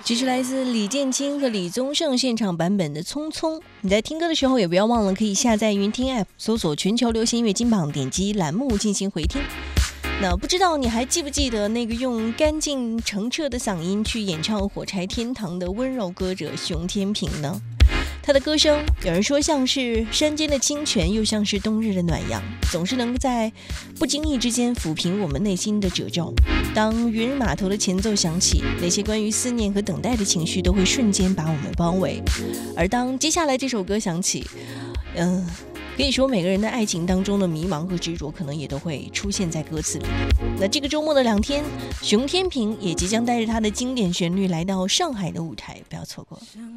这是来自李建清和李宗盛现场版本的《匆匆》。你在听歌的时候也不要忘了可以下载云听 App， 搜索全球流行音乐金榜，点击栏目进行回听。那不知道你还记不记得那个用干净澄澈的嗓音去演唱《火柴天堂》的温柔歌者熊天平呢？他的歌声有人说像是山间的清泉，又像是冬日的暖阳，总是能在不经意之间抚平我们内心的褶皱。当渔人码头的前奏响起，那些关于思念和等待的情绪都会瞬间把我们包围。而当接下来这首歌响起，可以说每个人的爱情当中的迷茫和执着可能也都会出现在歌词里。那这个周末的2天，熊天平也即将带着他的经典旋律来到上海的舞台，不要错过。